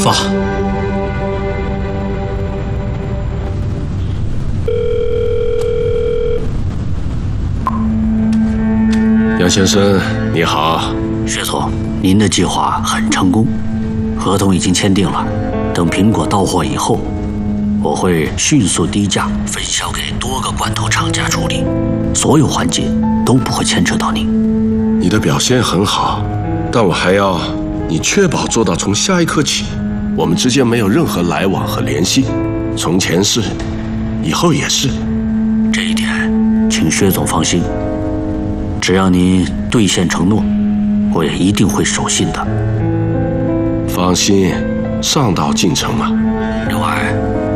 发。 杨先生，你好。 薛总，您的计划很成功，合同已经签订了。等苹果到货以后，我会迅速低价分销给多个罐头厂家处理，所有环节都不会牵扯到您。 你的表现很好，但我还要你确保做到从下一刻起，我们之间没有任何来往和联系。从前是，以后也是。 这一点，请薛总放心。只要您兑现承诺，我也一定会守信的。 放心，上到进城了。 另外，